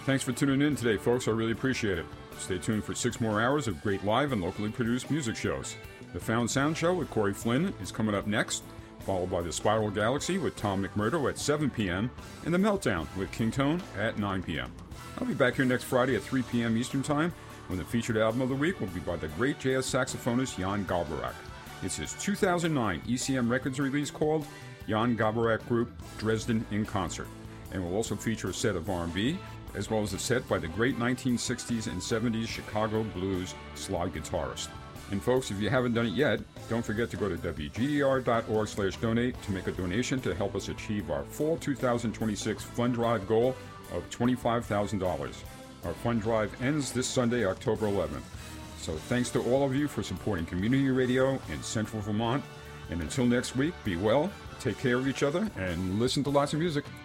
Thanks for tuning in today, folks. I really appreciate it. Stay tuned for 6 more hours of great live and locally produced music shows. The Found Sound Show with Corey Flynn is coming up next, followed by The Spiral Galaxy with Tom McMurdo at 7 p.m. and The Meltdown with King Tone at 9 p.m. I'll be back here next Friday at 3 p.m. Eastern Time when the featured album of the week will be by the great jazz saxophonist Jan Garbarek. It's his 2009 ECM Records release called Jan Garbarek Group Dresden in Concert, and will also feature a set of R&B, as well as a set by the great 1960s and 70s Chicago blues slide guitarist. And folks, if you haven't done it yet, don't forget to go to wgdr.org/donate to make a donation to help us achieve our fall 2026 fund drive goal of $25,000. Our fund drive ends this Sunday, October 11th. So thanks to all of you for supporting community radio in Central Vermont. And until next week, be well, take care of each other, and listen to lots of music.